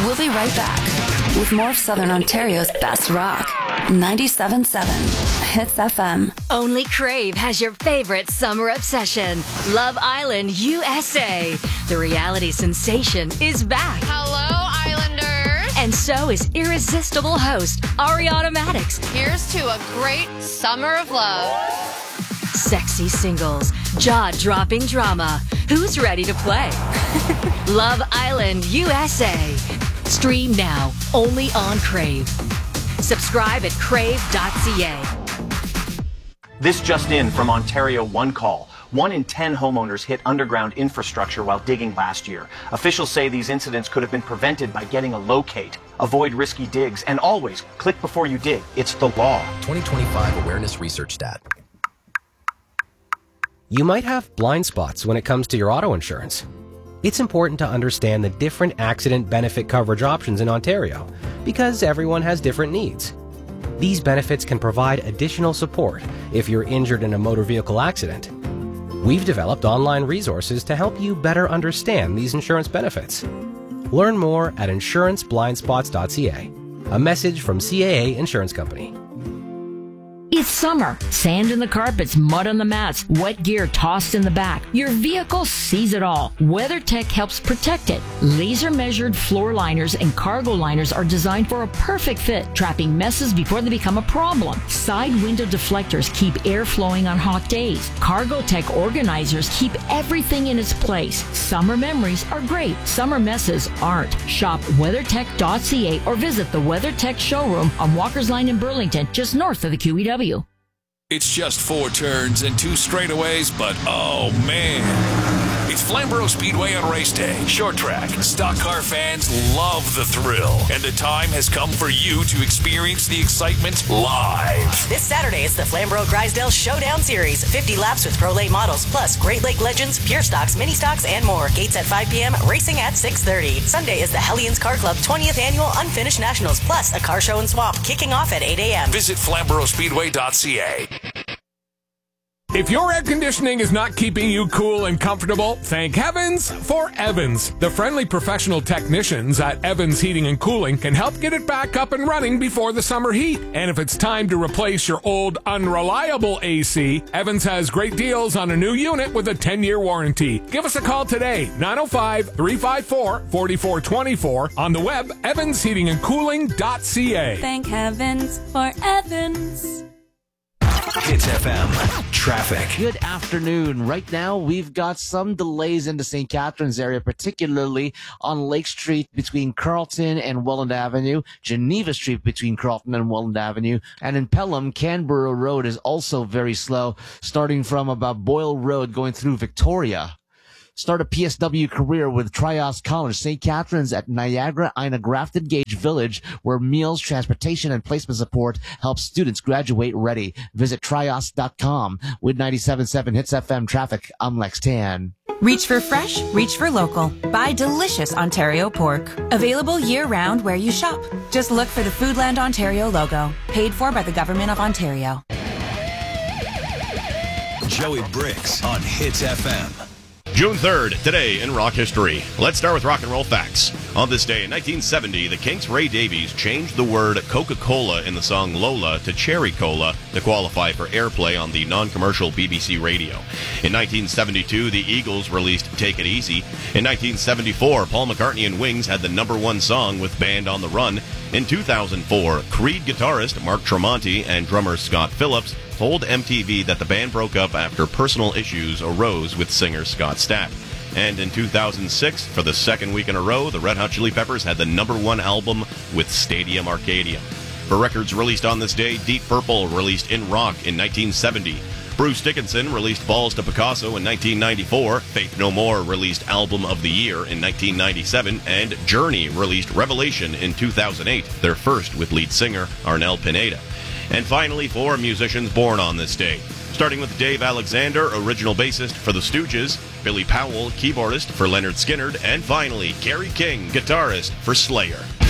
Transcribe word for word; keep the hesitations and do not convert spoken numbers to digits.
We'll be right back with more of Southern Ontario's best rock. ninety-seven point seven Hits F M. Only Crave has your favorite summer obsession. Love Island U S A. The reality sensation is back. Hello, Islanders. And so is irresistible host Ariana Maddox. Here's to a great summer of love. Sexy singles, jaw-dropping drama. Who's ready to play? Love Island U S A. Stream now, only on Crave. Subscribe at crave dot c a. This just in from Ontario One Call. One in ten homeowners hit underground infrastructure while digging last year. Officials say these incidents could have been prevented by getting a locate. Avoid risky digs and always click before you dig. It's the law. twenty twenty-five Awareness Research Stat. You might have blind spots when it comes to your auto insurance. It's important to understand the different accident benefit coverage options in Ontario because everyone has different needs. These benefits can provide additional support if you're injured in a motor vehicle accident. We've developed online resources to help you better understand these insurance benefits. Learn more at insurance blind spots dot c a. A message from C A A Insurance Company. It's summer. Sand in the carpets, mud on the mats, wet gear tossed in the back. Your vehicle sees it all. WeatherTech helps protect it. Laser-measured floor liners and cargo liners are designed for a perfect fit, trapping messes before they become a problem. Side window deflectors keep air flowing on hot days. CargoTech organizers keep everything in its place. Summer memories are great. Summer messes aren't. Shop weather tech dot c a or visit the WeatherTech showroom on Walker's Line in Burlington, just north of the Q E W. It's just four turns and two straightaways, but oh man. It's Flamborough Speedway on race day. Short track. Stock car fans love the thrill. And the time has come for you to experience the excitement live. This Saturday is the Flamborough Grisdale Showdown Series. fifty laps with Pro Late models, plus Great Lake Legends, Pure Stocks, Mini Stocks, and more. Gates at five p.m., racing at six thirty. Sunday is the Hellions Car Club twentieth Annual Unfinished Nationals, plus a car show and swap, kicking off at eight a.m. Visit flamborough speedway dot c a. If your air conditioning is not keeping you cool and comfortable, thank heavens for Evans. The friendly professional technicians at Evans Heating and Cooling can help get it back up and running before the summer heat. And if it's time to replace your old unreliable A C, Evans has great deals on a new unit with a ten-year warranty. Give us a call today, nine oh five, three five four, four four two four, on the web, evans heating and cooling dot c a. Thank heavens for Evans. Hits F M traffic. Good afternoon. Right now, we've got some delays in the Saint Catharines area, particularly on Lake Street between Carlton and Welland Avenue, Geneva Street between Carlton and Welland Avenue, and in Pelham, Canberra Road is also very slow, starting from about Boyle Road going through Victoria. Start a P S W career with Trios College, Saint Catharines at Niagara in a Grafton Gage Village, where meals, transportation, and placement support help students graduate ready. Visit trios dot com. With ninety-seven point seven Hits F M traffic, I'm Lex Tan. Reach for fresh, reach for local. Buy delicious Ontario pork. Available year-round where you shop. Just look for the Foodland Ontario logo. Paid for by the Government of Ontario. Joey Bricks on Hits F M. June third, today in rock history. Let's start with rock and roll facts. On this day in nineteen seventy, the Kinks' Ray Davies changed the word Coca-Cola in the song Lola to Cherry Cola to qualify for airplay on the non-commercial B B C radio. In nineteen seventy-two, the Eagles released Take It Easy. In nineteen seventy-four, Paul McCartney and Wings had the number one song with Band on the Run. In two thousand four, Creed guitarist Mark Tremonti and drummer Scott Phillips told M T V that the band broke up after personal issues arose with singer Scott Stapp. And in two thousand six, for the second week in a row, the Red Hot Chili Peppers had the number one album with Stadium Arcadium. For records released on this day, Deep Purple released In Rock in nineteen seventy. Bruce Dickinson released Balls to Picasso in nineteen ninety-four. Faith No More released Album of the Year in nineteen ninety-seven. And Journey released Revelation in two thousand eight, their first with lead singer Arnel Pineda. And finally, four musicians born on this day. Starting with Dave Alexander, original bassist for the Stooges, Billy Powell, keyboardist for Lynyrd Skynyrd, and finally, Kerry King, guitarist for Slayer.